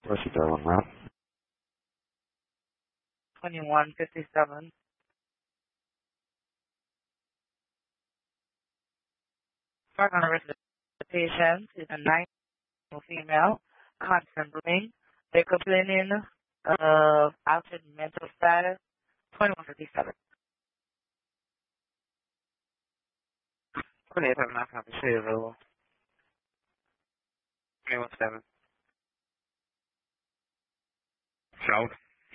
Rescue Darwin route. 2157. Mark on the rest of the patient is a 9 female, constant breathing. They're complaining of altered mental status. 2157. 28 not copy. She available. 21-7. South.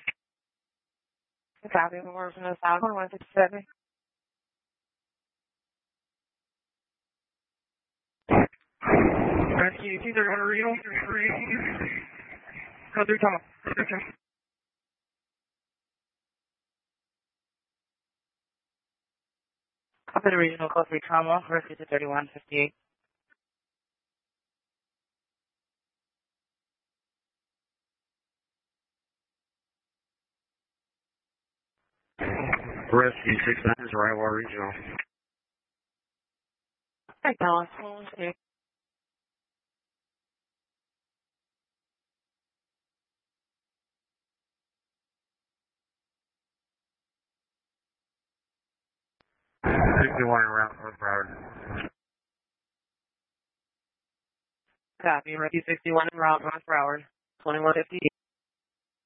Copy from the South. 2157. Rescue 231 Regional. 3 Thomas. Copy the regional code 3 trauma. Rescue to 3158. Rescue 69 is Iowa Regional. Hi, Dallas. 61 around North Broward. Copy. Rescue 61 en route, North Broward. 2158.